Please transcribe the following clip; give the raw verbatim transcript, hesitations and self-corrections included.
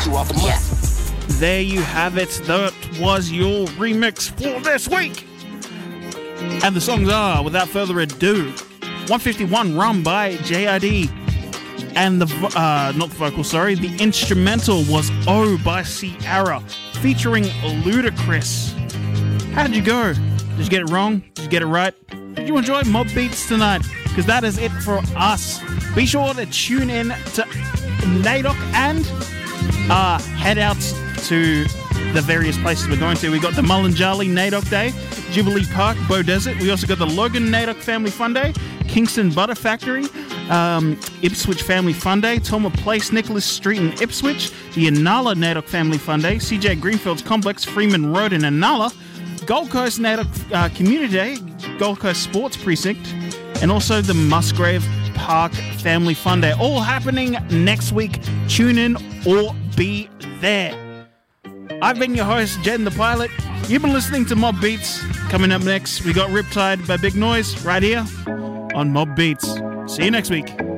you off a month. Yeah. There you have it. That was your remix for this week. And the songs are, without further ado, one fifty-one Rum by J I D. And the, uh, not the vocal, sorry, the instrumental was O by Ciara, featuring Ludacris. How did you go? Did you get it wrong? Did you get it right? Did you enjoy Mob Beats tonight? Because that is it for us. Be sure to tune in to NAIDOC and uh, head out to the various places we're going to. We got the Mullinjali NAIDOC Day, Jubilee Park, Bow Desert. We also got the Logan NAIDOC Family Fun Day, Kingston Butter Factory, um, Ipswich Family Fun Day, Tolmer Place, Nicholas Street in Ipswich, the Inala NAIDOC Family Fun Day, C J Greenfields Complex, Freeman Road in Inala, Gold Coast NAIDOC uh, Community Day, Gold Coast Sports Precinct, and also the Musgrave Park Family Fun Day. All happening next week. Tune in or be there. I've been your host, Jen the Pilot. You've been listening to Mob Beats. Coming up next, we got Riptide by Big Noise right here on Mob Beats. See you next week.